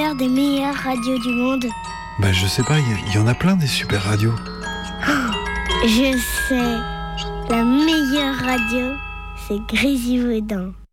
meilleure des meilleures radios du monde? Bah je sais pas, il y en a plein des super radios. Je sais, la meilleure radio, c'est Grésivaudan.